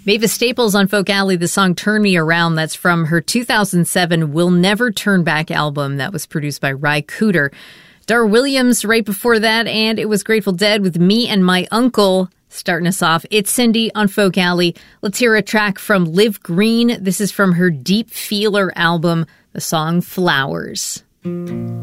Mavis Staples on Folk Alley, the song Turn Me Around. That's from her 2007 We'll Never Turn Back album that was produced by Ry Cooder. Dar Williams right before that, and it was Grateful Dead with Me and My Uncle. Starting us off, it's Cindy on Folk Alley. Let's hear a track from Liv Green. This is from her Deep Feeler album, the song Flowers.